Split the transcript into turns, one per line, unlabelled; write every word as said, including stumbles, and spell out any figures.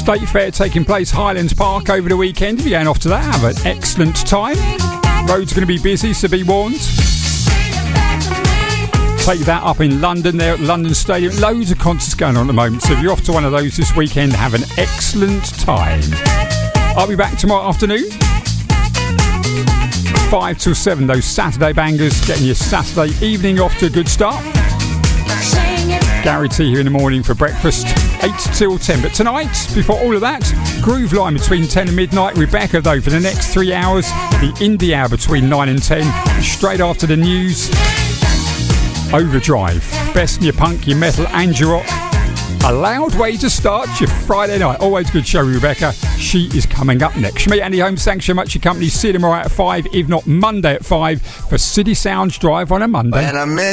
State Fair taking place Highlands Park over the weekend. If you're going off to that, have an excellent time. Road's going to be busy, so be warned. Take that up in London, there at London Stadium. Loads of concerts going on at the moment, so if you're off to one of those this weekend, have an excellent time. I'll be back tomorrow afternoon, five till seven, those Saturday bangers, getting your Saturday evening off to a good start. Gary T here in the morning for breakfast, eight till ten. But tonight, before all of that, Groove Line between ten and midnight. Rebecca, though, for the next three hours. The Indie Hour between nine and ten. Straight after the news, Overdrive. Best in your punk, your metal and your rock. A loud way to start your Friday night. Always good show, Rebecca. She is coming up next. Me, Andy Holmes, thanks so much for your company. See you tomorrow at five, if not Monday at five, for City Sounds Drive on a Monday.